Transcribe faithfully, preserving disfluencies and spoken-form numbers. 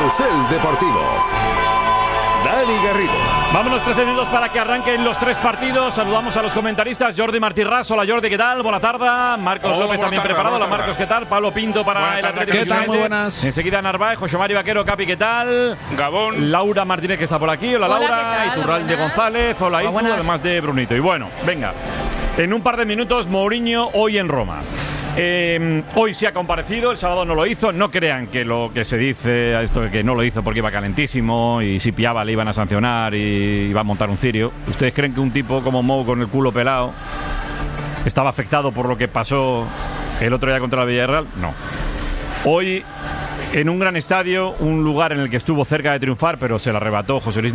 Carrusel Deportivo. Dani Garrido. Vámonos, trece minutos para que arranquen los tres partidos. Saludamos a los comentaristas. Jordi Martí-Ras. Hola Jordi, ¿qué tal? Buena tarde. Marcos Hola, López también tarde, preparado. Hola tarde. Marcos, ¿qué tal? Pablo Pinto para Buena el tarde, Atlético. ¿qué tal? United. Muy buenas. Enseguida Narváez, José Mario Vaquero, Capi, ¿qué tal? Gabón. Laura Martínez, que está por aquí. Hola, Hola, Laura. ¿qué tal? Iturralde Buenas. González. Hola, Hola, Itu, buenas. además de Brunito. Y bueno, venga. En un par de minutos, Mourinho hoy en Roma. Eh, hoy sí ha comparecido, el sábado no lo hizo. No crean que lo que se dice a esto de que no lo hizo porque iba calentísimo y si piaba le iban a sancionar y iba a montar un cirio. ¿Ustedes creen que un tipo como Mou con el culo pelado estaba afectado por lo que pasó el otro día contra la Villarreal? No. Hoy, en un gran estadio, un lugar en el que estuvo cerca de triunfar, pero se le arrebató José Luis